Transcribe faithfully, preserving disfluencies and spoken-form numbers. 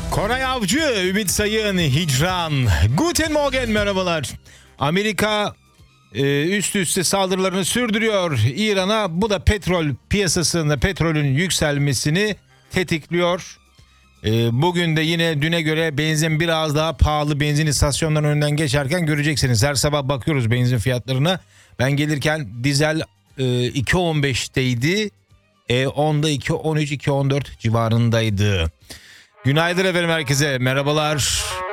Koray Avcı, Ümit Sayın, Hicran. Guten Morgen, merhabalar. Amerika e, üst üste saldırılarını sürdürüyor İran'a. Bu da petrol piyasasında petrolün yükselmesini tetikliyor. E, bugün de yine düne göre benzin biraz daha pahalı. Benzin istasyonlarının önünden geçerken göreceksiniz. Her sabah bakıyoruz benzin fiyatlarına. Ben gelirken dizel e, iki on beşteydi. E onda iki on üç iki on dört civarındaydı. Günaydın efendim herkese. Merhabalar.